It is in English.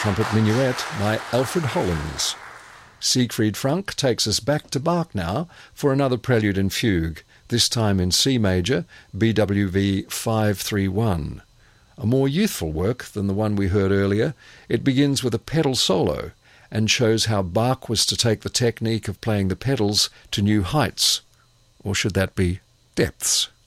Trumpet Minuet by Alfred Hollins. Siegfried Frank takes us back to Bach now for another prelude and fugue, this time in C major, BWV 531. A more youthful work than the one we heard earlier, it begins with a pedal solo and shows how Bach was to take the technique of playing the pedals to new heights. Or should that be depths?